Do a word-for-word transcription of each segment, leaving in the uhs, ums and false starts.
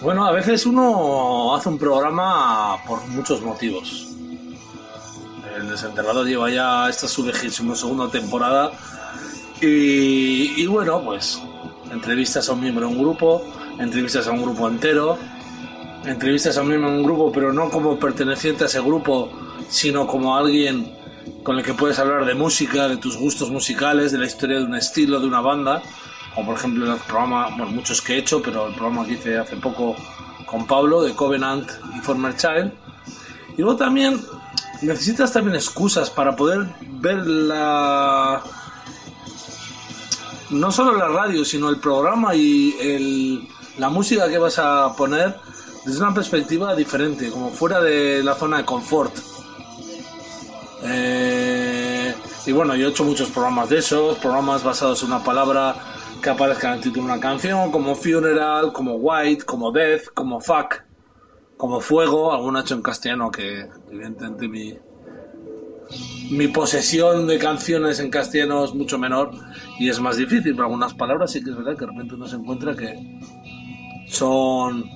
Bueno, a veces uno hace un programa por muchos motivos. El Desenterrado lleva ya esta su vigésima segunda temporada y, y bueno, pues entrevistas a un miembro de un grupo, entrevistas a un grupo entero, entrevistas a un miembro de un grupo, pero no como perteneciente a ese grupo, sino como alguien con el que puedes hablar de música, de tus gustos musicales, de la historia de un estilo, de una banda, como por ejemplo el programa, bueno, muchos que he hecho, pero el programa que hice hace poco con Pablo, de Covenant y Former Child. Y luego también necesitas también excusas para poder ver la... no solo la radio, sino el programa y el... la música que vas a poner desde una perspectiva diferente, como fuera de la zona de confort. Eh... Y bueno, yo he hecho muchos programas de esos, programas basados en una palabra que aparezca en el título de una canción, como Funeral, como White, como Death, como Fuck, como Fuego, alguna hecho en castellano, que evidentemente mi, mi posesión de canciones en castellano es mucho menor y es más difícil, pero algunas palabras sí que es verdad que de repente uno se encuentra que son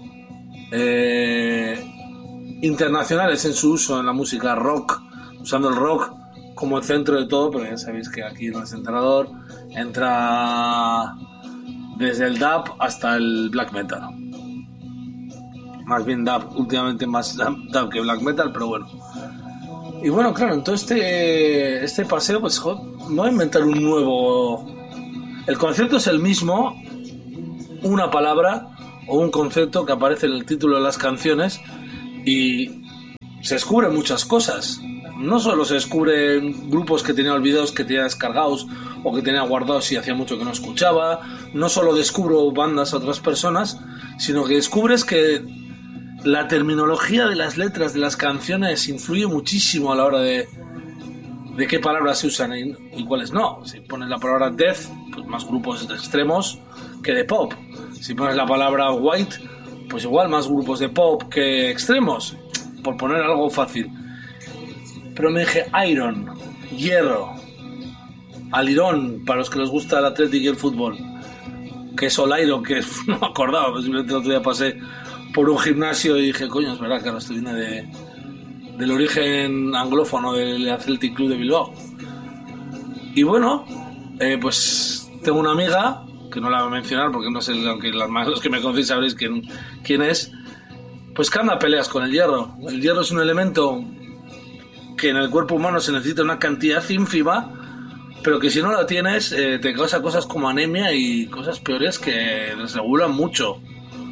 eh, internacionales en su uso en la música rock, usando el rock como el centro de todo, pero ya sabéis que aquí en el Desenterrador entra desde el dub hasta el black metal. Más bien dub, últimamente más dub que black metal, pero bueno. Y bueno, claro, en todo este, este paseo, pues joder, no voy a inventar un nuevo... El concepto es el mismo, una palabra o un concepto que aparece en el título de las canciones y se descubren muchas cosas. No solo se descubren grupos que tenía olvidados, que tenía descargados o que tenía guardados y hacía mucho que no escuchaba. No solo descubro bandas a otras personas, sino que descubres que la terminología de las letras de las canciones influye muchísimo a la hora de, de qué palabras se usan y, y cuáles no. Si pones la palabra death, pues más grupos de extremos que de pop. Si pones la palabra white, pues igual más grupos de pop que extremos, por poner algo fácil. Pero me dije iron, hierro, alirón, para los que les gusta el Athletic y el fútbol, que es all iron, que no me acordaba, pues simplemente el otro día pasé por un gimnasio y dije, coño, es verdad que ahora esto viene de, del origen anglófono del Athletic Club de Bilbao. Y bueno, eh, pues tengo una amiga, que no la voy a mencionar porque no sé, aunque los que me conocéis sabréis quién, quién es, pues que anda a peleas con el hierro. El hierro es un elemento que en el cuerpo humano se necesita una cantidad ínfima, pero que si no la tienes eh, te causa cosas como anemia y cosas peores que desregulan mucho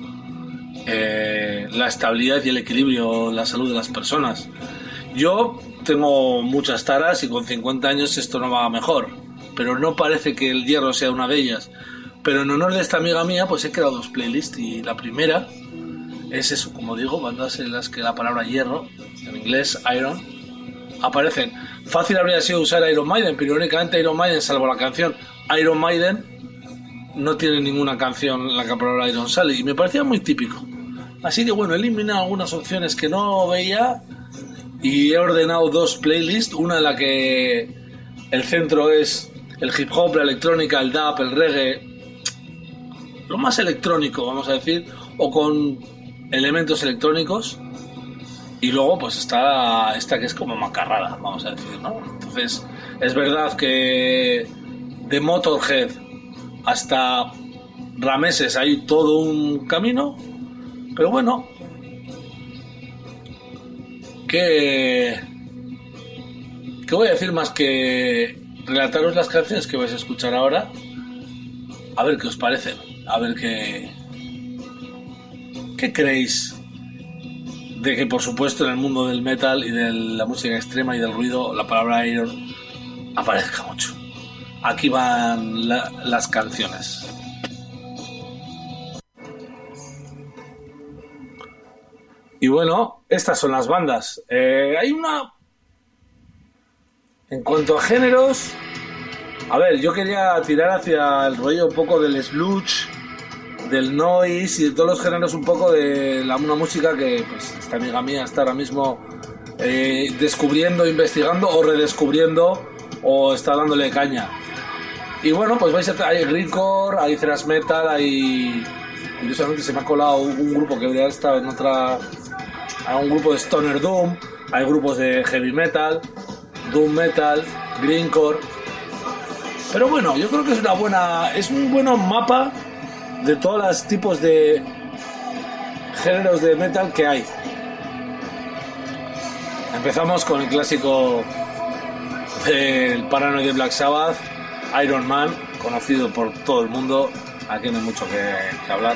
eh, la estabilidad y el equilibrio, la salud de las personas. Yo tengo muchas taras y con cincuenta años esto no va mejor, pero no parece que el hierro sea una de ellas. Pero en honor de esta amiga mía pues he creado dos playlists y la primera es eso, como digo, bandas en las que la palabra hierro, en inglés iron, aparecen. Fácil habría sido usar Iron Maiden, pero irónicamente Iron Maiden, salvo la canción Iron Maiden, no tiene ninguna canción en la que la palabra Iron sale y me parecía muy típico. Así que bueno, he eliminado algunas opciones que no veía y he ordenado dos playlists, una en la que el centro es el hip hop, la electrónica, el dub, el reggae, lo más electrónico, vamos a decir, o con elementos electrónicos. Y luego pues está esta que es como macarrada, vamos a decir, ¿no? Entonces, es verdad que de Motorhead hasta Rameses hay todo un camino, pero bueno, que ¿qué voy a decir más que relataros las canciones que vais a escuchar ahora? A ver qué os parecen, a ver qué ¿qué creéis? De que por supuesto en el mundo del metal y de la música extrema y del ruido la palabra iron aparezca mucho. Aquí van la, las canciones. Y bueno, estas son las bandas. Eh, hay una... En cuanto a géneros, a ver, yo quería tirar hacia el rollo un poco del sludge, del noise y de todos los géneros, un poco de la, una música que pues esta amiga mía está ahora mismo eh, descubriendo, investigando o redescubriendo o está dándole caña. Y bueno, pues vais a hay grindcore, hay thrash metal, hay Curiosamente se me ha colado un grupo que debería estar en otra... Hay un grupo de Stoner Doom, hay grupos de Heavy Metal, Doom Metal, Greencore. Pero bueno, yo creo que es una buena... Es un buen mapa de todos los tipos de géneros de metal que hay. Empezamos con el clásico del Paranoid de Black Sabbath, Iron Man, conocido por todo el mundo. Aquí no hay mucho que, que hablar.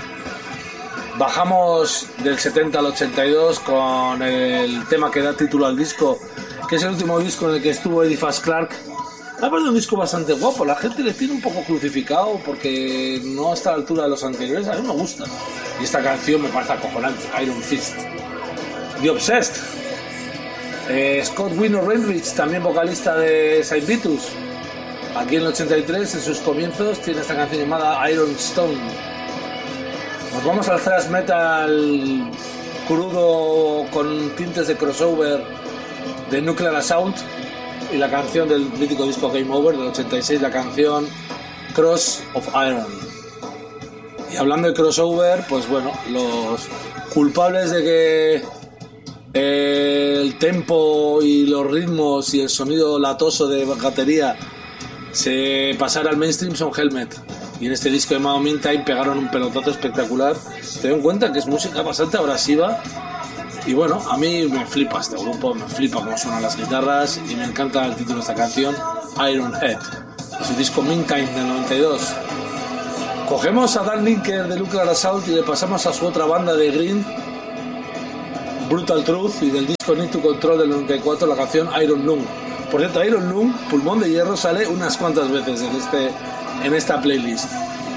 Bajamos del setenta al ochenta y dos con el tema que da título al disco, que es el último disco en el que estuvo Eddie Faz Clarke. Me ha parecido un disco bastante guapo. La gente le tiene un poco crucificado porque no está a la altura de los anteriores. A mí me gusta. Y esta canción me parece acojonante, Iron Fist. The Obsessed. Eh, Scott Winter Rainrich, también vocalista de Saint Vitus. Aquí en el ochenta y tres, en sus comienzos, tiene esta canción llamada Iron Stone. Nos vamos al thrash metal crudo con tintes de crossover de Nuclear Assault y la canción del mítico disco Game Over del ochenta y seis, la canción Cross of Iron. Y hablando de crossover, pues bueno, los culpables de que eh, el tempo y los ritmos y el sonido latoso de batería se pasara al mainstream son Helmet. Y en este disco llamado Meantime pegaron un pelotazo espectacular. Te doy cuenta que es música bastante abrasiva. Y bueno, a mí me flipa este grupo, me flipa cómo suenan las guitarras y me encanta el título de esta canción, Iron Head. Es el disco Meantime del noventa y dos. Cogemos a Dan Linker de Nuclear Assault y le pasamos a su otra banda de Green, Brutal Truth, y del disco Need to Control del noventa y cuatro la canción Iron Lung. Por cierto, Iron Lung, Pulmón de Hierro, sale unas cuantas veces en este en esta playlist.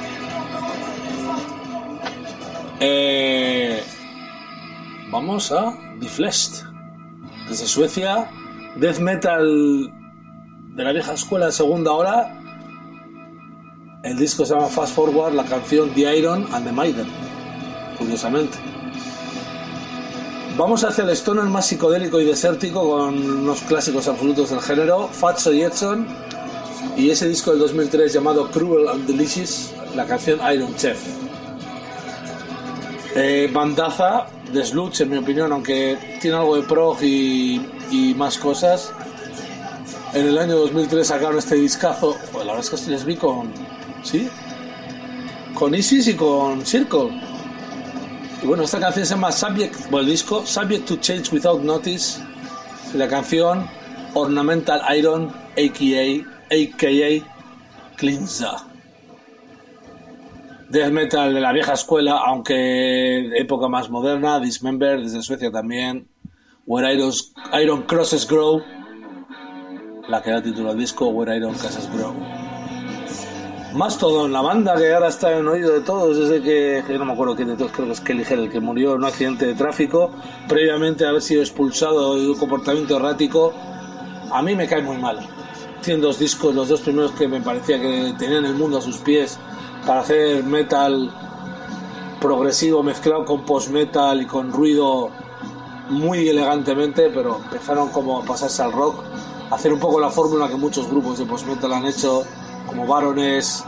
Eh, vamos a The Fleshed, desde Suecia, death metal de la vieja escuela, segunda hora. El disco se llama Fast Forward, la canción The Iron and the Maiden, curiosamente. Vamos hacia el stoner más psicodélico y desértico con unos clásicos absolutos del género, Fatso y Edson, y ese disco del dos mil tres llamado Cruel and Delicious, la canción Iron Chef. Eh, bandaza de sludge, en mi opinión, aunque tiene algo de prog y, y más cosas. En el año dos mil tres sacaron este discazo. Pues la verdad es que les vi con... ¿Sí? Con Isis y con Circle. Y bueno, esta canción se llama Subject... Bueno, el disco Subject to Change Without Notice. Y la canción Ornamental Iron, a k a a k a Cleanza. Death metal de la vieja escuela, aunque de época más moderna. Dismember, desde Suecia también. Where Iron's, Iron Crosses Grow, la que da título al disco, Where Iron Crosses Grow. Mastodon, la banda que ahora está en oído de todos desde que, que no me acuerdo quién de todos, creo que es Kelly Hell, el que murió en un accidente de tráfico previamente a haber sido expulsado de un comportamiento errático. A mí me cae muy mal. Tienen dos discos, los dos primeros que me parecía que tenían el mundo a sus pies para hacer metal progresivo mezclado con post-metal y con ruido muy elegantemente, pero empezaron como a pasarse al rock, a hacer un poco la fórmula que muchos grupos de post-metal han hecho, como Baroness,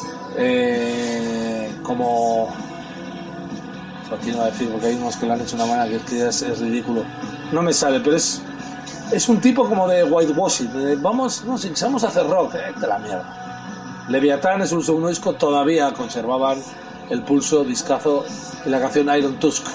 eh, como... Aquí no voy a decir porque hay unos que lo han hecho de una manera que, que es, es ridículo. No me sale, pero es es un tipo como de whitewashing. De, vamos, no sé, vamos a hacer rock, eh, de la mierda. Leviathan es un segundo disco, todavía conservaban el pulso, discazo y la canción Iron Tusk.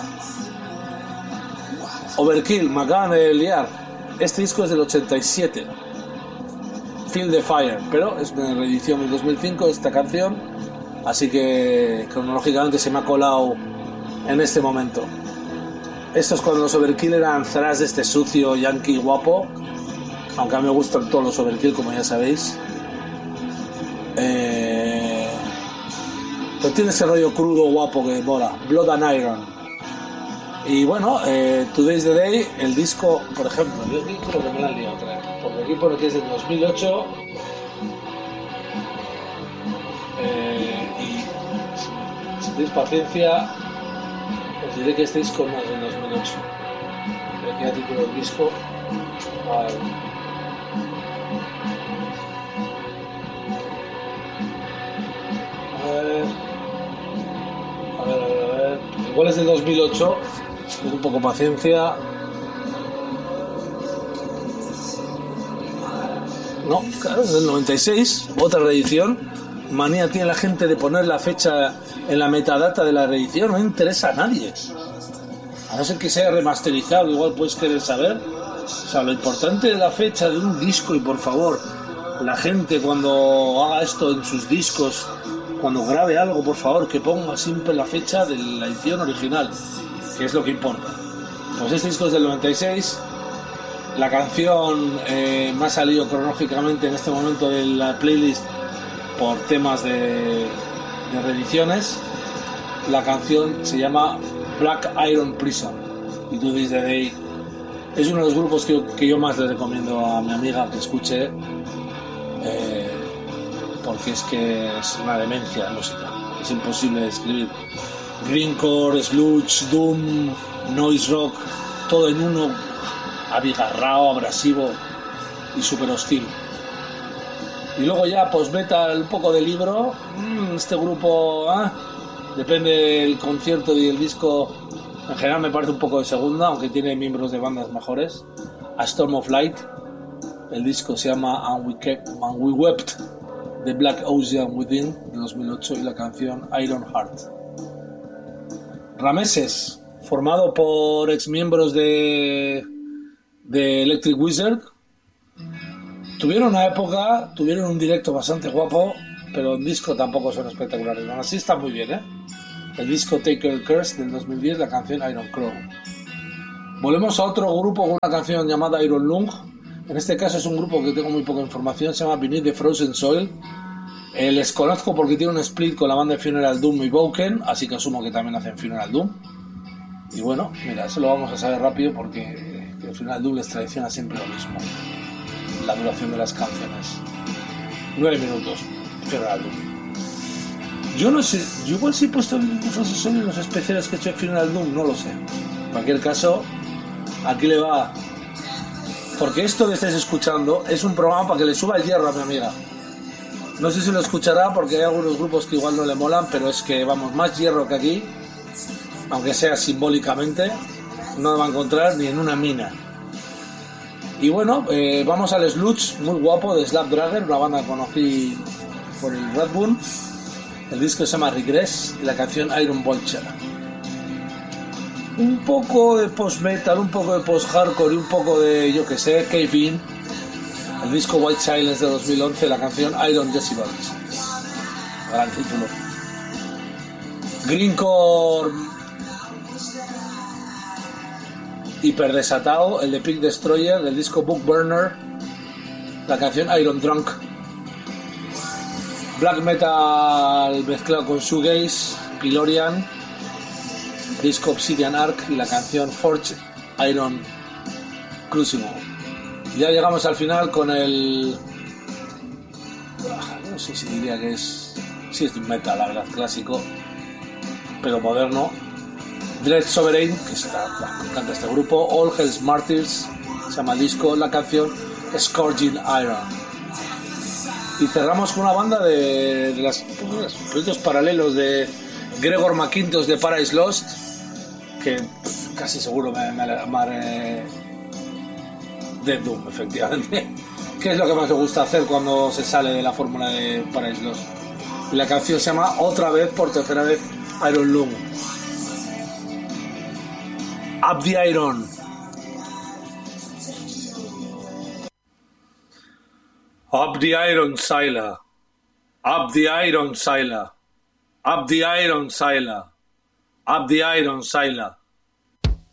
Overkill, me acaban de liar. Este disco es del ochenta y siete. Feel the Fire, pero es una reedición del dos mil cinco esta canción, así que cronológicamente se me ha colado en este momento. Esto es cuando los Overkill eran thrash de este sucio yankee guapo, aunque a mí me gustan todos los Overkill, como ya sabéis. Eh... Pero tiene ese rollo crudo guapo que mola. Blood and Iron. Y bueno, eh, Today's the Day, el disco, por ejemplo, yo aquí creo que me la han liado otra vez, porque aquí pone que es del dos mil ocho. Eh, y si tenéis paciencia, os diré que este disco no es del dos mil ocho. Aquí a título del disco. Vale. A ver. Igual es del dos mil ocho, con un poco de paciencia. No, claro, es del noventa y seis, otra reedición. Manía tiene la gente de poner la fecha en la metadata de la reedición, no interesa a nadie. A no ser que sea remasterizado, igual puedes querer saber. O sea, lo importante de la fecha de un disco, y por favor, la gente cuando haga esto en sus discos, cuando grabe algo, por favor, que ponga siempre la fecha de la edición original, que es lo que importa. Pues este disco es del noventa y seis. La canción eh, me ha salido cronológicamente en este momento de la playlist por temas de, de reediciones. La canción se llama Black Iron Prison y To This Day. Es uno de los grupos que, que yo más le recomiendo a mi amiga que escuche, eh, porque es que es una demencia de música, es imposible de escribir. Grindcore, sludge, doom, noise rock, todo en uno, abigarrado, abrasivo y súper hostil. Y luego ya post-metal, un poco de libro. Mm, este grupo, ah, depende del concierto y el disco. En general me parece un poco de segunda, aunque tiene miembros de bandas mejores. A Storm of Light. El disco se llama And We, Kept, And We Wept, The Black Ocean Within, de dos mil ocho, y la canción Iron Heart. Rameses, formado por exmiembros de, de Electric Wizard. Tuvieron una época, tuvieron un directo bastante guapo, pero en disco tampoco son espectaculares. Bueno, así está muy bien, ¿eh? El disco Take Your Curse del dos mil diez, la canción Iron Crow. Volvemos a otro grupo con una canción llamada Iron Lung. En este caso es un grupo que tengo muy poca información, se llama Beneath the Frozen Soil. Eh, les conozco porque tiene un split con la banda de Funeral Doom y Woken, así que asumo que también hacen Funeral Doom. Y bueno, mira, eso lo vamos a saber rápido porque el Funeral Doom les traiciona siempre lo mismo. La duración de las canciones. Nueve minutos. Funeral Doom. Yo no sé, yo igual si he puesto en los especiales que he hecho de Funeral Doom, no lo sé. En cualquier caso, aquí le va. Porque esto que estáis escuchando es un programa para que le suba el hierro a mi amiga. No sé si lo escuchará porque hay algunos grupos que igual no le molan, pero es que, vamos, más hierro que aquí, aunque sea simbólicamente, no lo va a encontrar ni en una mina. Y bueno, eh, vamos al sludge, muy guapo, de Slapdragger, una banda que conocí por el Red Bull. El disco se llama Regress y la canción Iron Vulture. Un poco de post-metal, un poco de post-hardcore y un poco de, yo que sé, Cave In. El disco White Silence de dos mil once, la canción Iron Decibels. Gran título. Grindcore hiperdesatado, el de Peak Destroyer, del disco Book Burner, la canción Iron Drunk. Black metal mezclado con shoegaze, Pilorian, disco Obsidian Arc y la canción Forge Iron Crucible. Ya llegamos al final con el, no sé si diría que es, sí es metal, la verdad, clásico, pero moderno. Dread Sovereign, que está, me encanta este grupo. All Hell's Martyrs, se llama el disco, la canción Scourging Iron. Y cerramos con una banda de, de las, los proyectos paralelos de Gregor McIntosh de Paradise Lost, que casi seguro me, me amaré. Death Doom, efectivamente. ¿Qué es lo que más le gusta hacer cuando se sale de la fórmula de Paradise Lost? Y la canción se llama otra vez, por tercera vez, Iron Lung. Up the Iron. Up the Iron Sailor. Up the Iron Sailor. Up the Iron Sailor. Up the Iron Sailor.